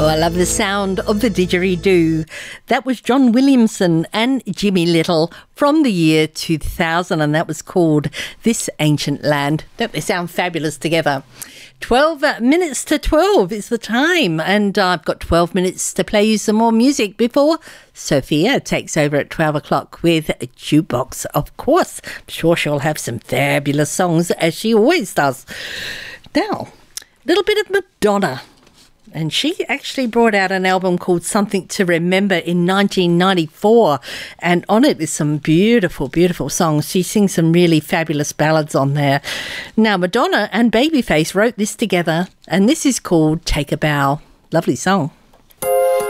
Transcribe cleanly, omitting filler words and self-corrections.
I love the sound of the didgeridoo. That was John Williamson and Jimmy Little from the year 2000, and that was called This Ancient Land. Don't they sound fabulous together? 12 minutes to 12 is the time, and I've got 12 minutes to play you some more music before Sophia takes over at 12 o'clock with a jukebox, of course. I'm sure she'll have some fabulous songs, as she always does. Now, a little bit of Madonna. And she actually brought out an album called Something to Remember in 1994. And on it is some beautiful, beautiful songs. She sings some really fabulous ballads on there. Now, Madonna and Babyface wrote this together, and this is called Take a Bow. Lovely song.